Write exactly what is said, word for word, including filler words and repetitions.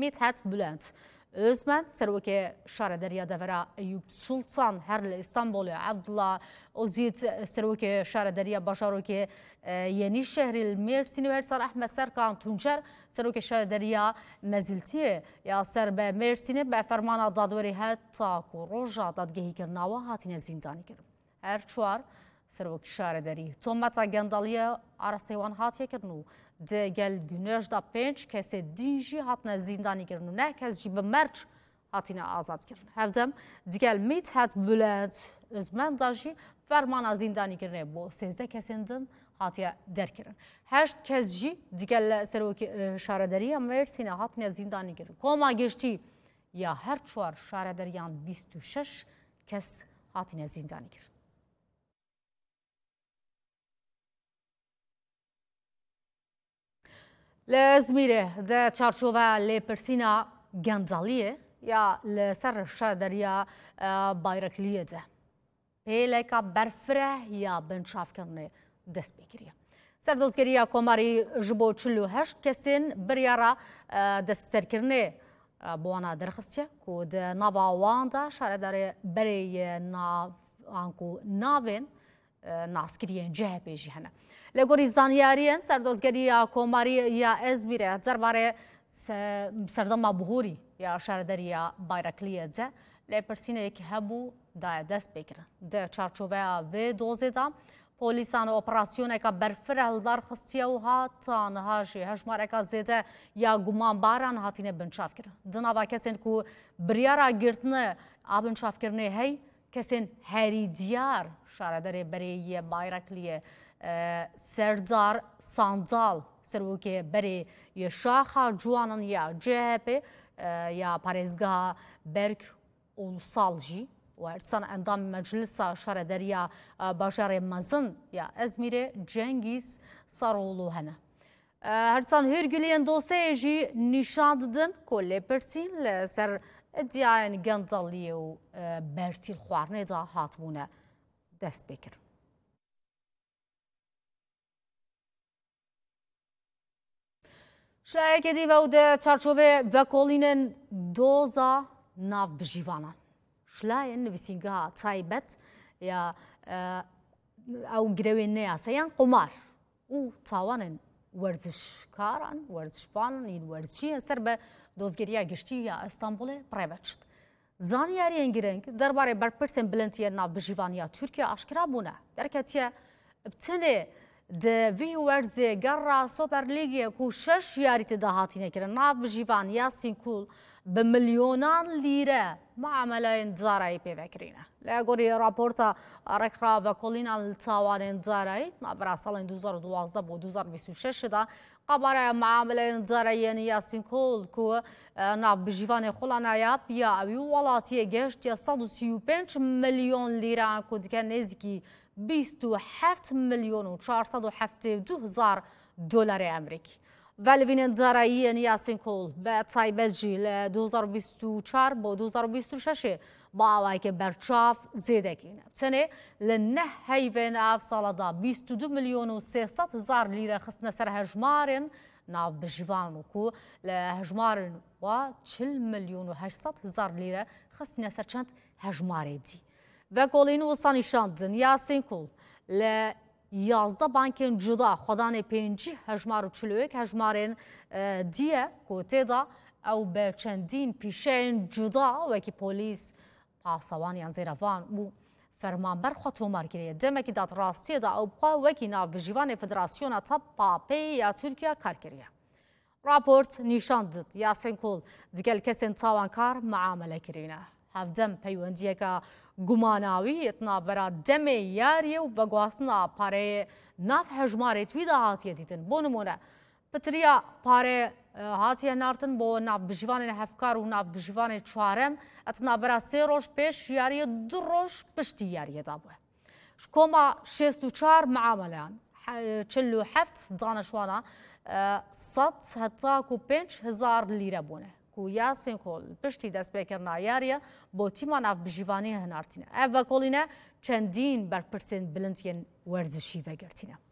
مدحت بولند Özmen Serokê Şarederiya devera Eyüp Sultan her li İstanbul'u Abdullah Ozid Serokê Şarederiya Başarokê yeni şehri Mersin'i ve Ser Ahmet Serkan Tuncer Serokê Şarederiya meziltiye ya ser be Mersin'i be fermana dadweri hatta ku roja dadgehî kirinawa hatine zîndanî kirin. Her çwar Serokê Şarederiya tometa gendaliya arasêwan hatiye kirin û de gel güneş da pênc kesê din jî hatine zîndanî kirin û ne kes jî bi merç hatine azad kirin. Hevdem digel Mîdhet Bulend Özmen da jî fermana zîndanî kirinê bo sêzdeh kesên din hatiye derkirin. Heşt kes jî digel Serokê Şarederiya Mersinê hatine zîndanî kirin. Koma geştî ya her çwar şarederiyan bîst û şeş kes hatine zîndanî kirin. لازميره ده چارچوبه لپرسینا گندالیه یا لسر شادریا بایرکلیه ده پیلکا برفره یا بنشاف کرنه دست بگیریه سردوزگریه کماری جبو چلو هشت کسین بریارا دست سرکرنه بوانا درخستیه که ده نباوان ده شادره بری ناو آنکو ناوین ناسکریه جه بیجی هنه لگوری زانیاریان سردوزگریه کماری یا ازمیره درباره سردما بهوری یا شاردریه بایرکلیه ده لپرسینه یک هبو دا دست بگیرن ده چارچوبه و دوزه دا پولیسان اپراسیونه که برفره هلدار خستیه و هاتان هاشی هشماره که زیده یا گمان باران هاتینه بنشاف کرن دنا با کسین که بریارا گرتنه آبنشاف کرنه هی کسین هری دیار شاردره بریه بایرکلیه سردار ساندال سروکه بری یا شاخه جوانان یا جهپ یا پارێزگا برگ اولوسال جی و ارسان اندام مجلس شاردریya باژارê mezin ya Ezmîrê Cengiz Saroğlu hene. Hersan hûrgiliyên dosyayê jî nîşan didin ku lêpirsîn li ser iddiayên gendaliyê û bertîl xwarinê da hatibûne dest pêkirin. شایعه دیو و ده چارچوبه وکولینن دوزا ناف بجیوانان. شلاین نویسینگاه تایبت یا او گروه نیاسیان قمار او تاوانن ورزشکاران ورزشفانان این ورزشی سر به دوزگریه گشتی یا استانبول پرایبت زانیاری انگرنگ درباره برپرسن بلندیه ناف بجیوانیا ترکیه آشکرا بونه درکتیه بتنه ده وی ورزه گرا سوپر لیگی کو شش یاری تداهاتی نکرد ناف بجیوان یاسین کول به میلیونان لیره معامله انزارایی پیوکرینه. لگوری راپورتا رکرا و کلین التوان انزارایی نبرا سال دو هزار و دوازده با دو هزار و بیست و شش دا قباره معامله انزارایی یاسین کول کو ناف بجیوان خلانایا بیا اوی ولاتی گشت یا صد و سی و پنج میلیون لیره کود که نزدیکی بیست و هفت میلیون و چهارصد و هفتاد و دو هزار دلار آمریکی. ولی وین انزارایی یاسین کول به تایبت جیل دو هزار و بیست و چهار با دو هزار و بیست و شش با آوایی که برچاف زیده کنه. تنه لنه هیوین اف سال دا بیست و دو میلیون و سیصد هزار لیره خستن سر هجمارن ناف بجیوان و کو لهجمارن و چل میلیون و هشتصد هزار لیره خستن سر چند هجماری دی. و کلین و سانیشاندن یاسین کول ل یازده بانکن جدا خدان پنجی هجمار و چلویک هجمارن دیه کوته دا او به چندین پیشین جدا و کی پلیس پاسوانیان زیروان بو فرمانبر خود تومار کریه دمکی داد راستی دا او بخوا وکی ناو بجیوان فدراسیون تا پاپی یا ترکیه کار کریه. راپورت نشان داد یاسین کول دیگل کسین تاوانکار معامله کرینه. هفدم پیوندیه که گماناوی اتنا برا دم یاریه و وگواسنا پاره ناف هجماره توی دا هاتیه دیدن بو نمونه پتریا پاره هاتیه نارتن بو ناف بجیوان هفکار و ناف بجیوان چوارم اتنا برا سه روش پیش یاریه دو روش پشتی یاریه دا بوه شکوما شست و چار معاملان چلو هفت دانشوانا صد حتی کو پنج هزار لیره بونه کو یاسین کول پشتی دست بکرنا یاریه با تیما ناف بجیوانی هنارتینه. او کولینه چندین برپرسین بلندین ورزشی وگرتینه.